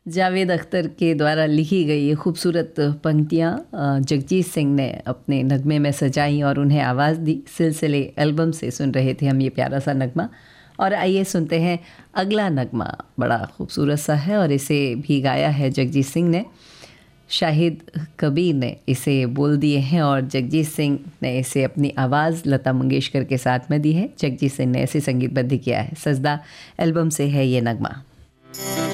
जावेद अख्तर के द्वारा लिखी गई ये खूबसूरत पंक्तियाँ जगजीत सिंह ने अपने नगमे में सजाई और उन्हें आवाज़ दी। सिलसिले एल्बम से सुन रहे थे हम ये प्यारा सा नगमा। और आइए सुनते हैं अगला नगमा, बड़ा खूबसूरत सा है और इसे भी गाया है जगजीत सिंह ने। शाहिद कबीर ने इसे बोल दिए हैं और जगजीत सिंह ने इसे अपनी आवाज़ लता मंगेशकर के साथ में दी है। जगजीत सिंह ने इसे संगीतबद्ध किया है। सजदा एल्बम से है ये नगमा।